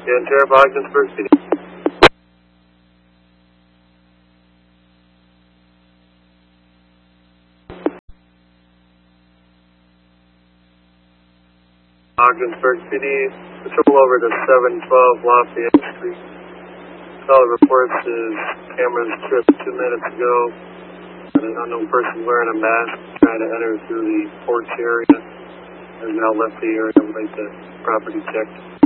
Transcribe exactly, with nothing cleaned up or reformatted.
Dan Sheriff Ogdensburg City. Ogdensburg City, patrol over to seven twelve Lafayette Street. All reports is cameras tripped two minutes ago. An unknown person wearing a mask trying to enter through the porch area has now left the area. I'd like the property checked.